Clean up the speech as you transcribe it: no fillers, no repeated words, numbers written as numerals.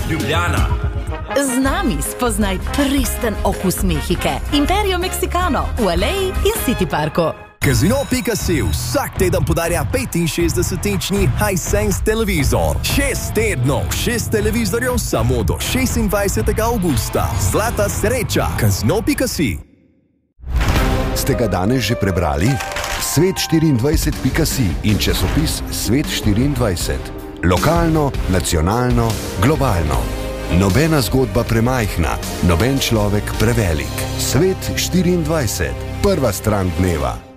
Ljubljana. Z nami spoznaj pristen okus Mehike. Imperio Mexicano v Aleji in City Parku. Casino.si vsak teden podarja 65-inčni Hisense televizor. 6 tednov, 6 televizorjev samo do 26. avgusta. Zlata sreča. Casino.si. Ste ga danes že prebrali? Svet24.si in časopis Svet24. Lokalno, nacionalno, globalno. Nobena zgodba premajhna, noben človek prevelik. Svet24. Prva stran dneva.